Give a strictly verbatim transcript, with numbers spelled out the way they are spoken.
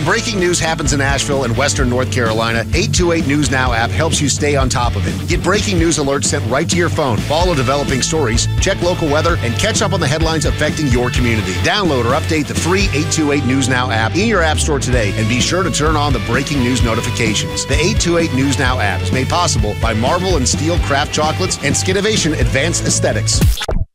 breaking news happens in Asheville and Western North Carolina, eight two eight News Now app helps you stay on top of it. Get breaking news alerts sent right to your phone, follow developing stories, check local weather, and catch up on the headlines affecting your community. Download or update the free eight two eight News Now app in your app store today, and be sure to turn on the breaking news notifications. The eight two eight News Now app is made possible by Marble and Steel Craft Chocolates and Skinnovation Advanced Aesthetics.